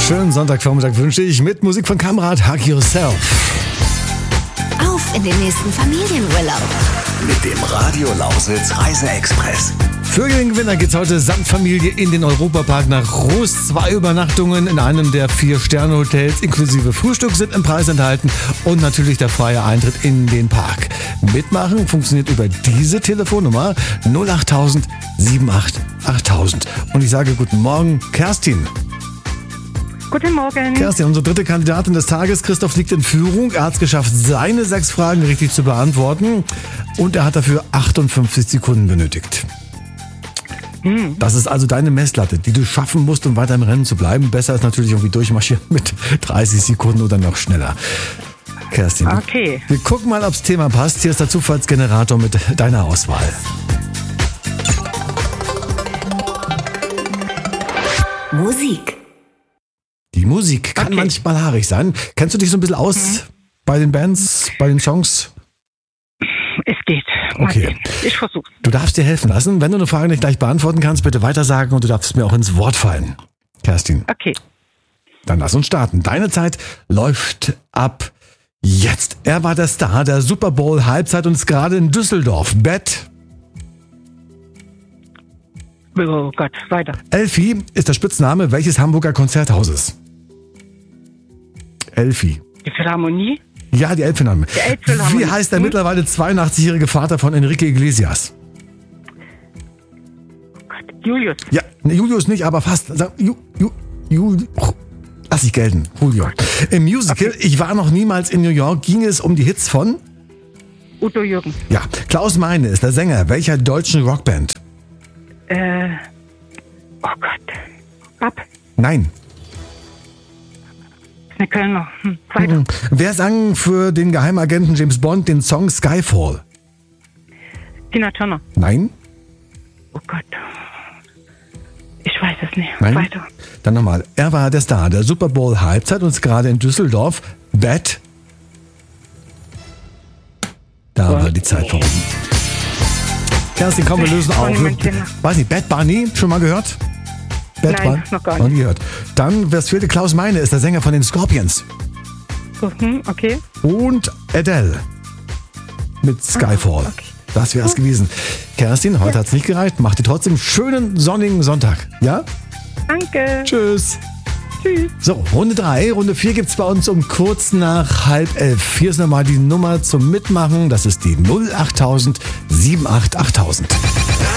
Schönen Sonntagvormittag wünsche ich mit Musik von Kamrat Hug Yourself. Auf in den nächsten Familienurlaub. Mit dem Radio Lausitz Reise-Express. Für den Gewinner geht's heute samt Familie in den Europapark nach Rust. 2 Übernachtungen in einem der 4-Sterne-Hotels inklusive Frühstück sind im Preis enthalten und natürlich der freie Eintritt in den Park. Mitmachen funktioniert über diese Telefonnummer 08000 78 8000. Und ich sage guten Morgen, Kerstin. Guten Morgen. Kerstin, unsere dritte Kandidatin des Tages. Christoph liegt in Führung. Er hat es geschafft, seine 6 Fragen richtig zu beantworten. Und er hat dafür 58 Sekunden benötigt. Das ist also deine Messlatte, die du schaffen musst, um weiter im Rennen zu bleiben. Besser ist natürlich irgendwie durchmarschieren mit 30 Sekunden oder noch schneller. Kerstin, Okay. wir gucken mal, ob das Thema passt. Hier ist der Zufallsgenerator mit deiner Auswahl. Musik. Die Musik kann manchmal haarig sein. Kennst du dich so ein bisschen aus bei den Bands, bei den Songs? Es geht. Okay. Ich versuch's. Du darfst dir helfen lassen. Wenn du eine Frage nicht gleich beantworten kannst, bitte weitersagen und du darfst mir auch ins Wort fallen. Kerstin, Okay. dann lass uns starten. Deine Zeit läuft ab jetzt. Er war der Star der Super Bowl Halbzeit und ist gerade in Düsseldorf. Bett. Oh Gott, weiter. Elfi ist der Spitzname welches Hamburger Konzerthauses? Elfi. Die Philharmonie. Ja, die Elbphilharmonie. Die Elbphilharmonie. Wie heißt der mittlerweile 82-jährige Vater von Enrique Iglesias? Oh Gott. Julius. Ja, Julius nicht, aber fast. Lass ich gelten. Julio. Im Musical Ich war noch niemals in New York ging es um die Hits von? Udo Jürgens. Ja, Klaus Meine ist der Sänger welcher deutschen Rockband? Oh Gott. Ab. Nein. Eine Kölner. Weiter. Wer sang für den Geheimagenten James Bond den Song Skyfall? Tina Turner. Nein? Oh Gott. Ich weiß es nicht. Nein? Weiter. Dann nochmal. Er war der Star der Super Bowl Halbzeit und ist gerade in Düsseldorf. Bad. Da war die Zeit vorbei. Kerstin, komm, wir lösen auf. Monumentiner. Weiß nicht, Bad Bunny, schon mal gehört? Bad Nein, Bunny? noch gar nicht. Noch nie gehört. Dann, wer fehlte, Klaus Meine ist der Sänger von den Scorpions. Okay. Und Adele mit Skyfall. okay. Das wäre es gewesen. Kerstin, heute hat's nicht gereicht. Macht dir trotzdem schönen sonnigen Sonntag. Ja? Danke. Tschüss. Tschüss. So, Runde 3. Runde 4 gibt's bei uns um kurz nach 10:30. Hier ist nochmal die Nummer zum Mitmachen. Das ist die 08000 78 8000.